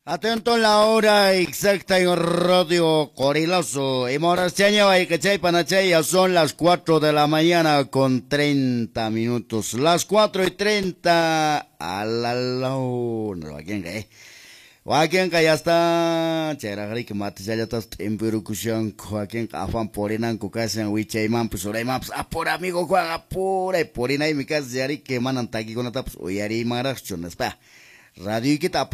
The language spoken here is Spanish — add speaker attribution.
Speaker 1: Atento a la hora exacta en Radio Coriloso. Y Morasteña y Cachay Panachay ya son las 4 de la mañana con 30 minutos. Las 4:30 a la hora. Wakin ka ya está. Chera gari que mate ya está en perucusión. Wakin afan porinan kukasan wiche imam pues ora imam apura amigo Juan apura y porina y mi casa yari que manan tagi con taps o yari maras chones pa. Radio kita